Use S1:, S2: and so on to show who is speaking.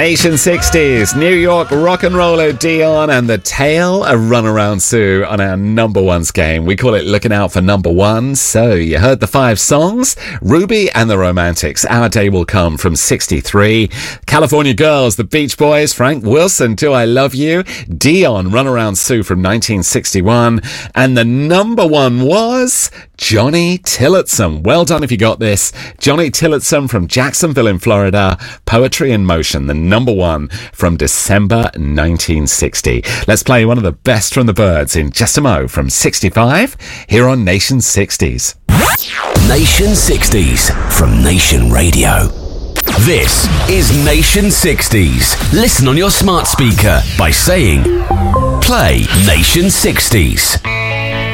S1: Nation 60s, New York rock and roller Dion and the Tale of Runaround Sue on our number ones game. We call it Looking Out for Number One. So you heard the 5 songs. Ruby and the Romantics, Our Day Will Come from 63. California Girls, the Beach Boys, Frank Wilson, Do I Love You? Dion, Runaround Sue from 1961. And the number one was Johnny Tillotson. Well done if you got this. Johnny Tillotson from Jacksonville in Florida. Poetry in Motion, the number one from December 1960. Let's play one of the best from the Byrds in just a mo from 65 here on Nation 60s.
S2: Nation 60s from Nation Radio. This is Nation 60s. Listen on your smart speaker by saying, play Nation 60s.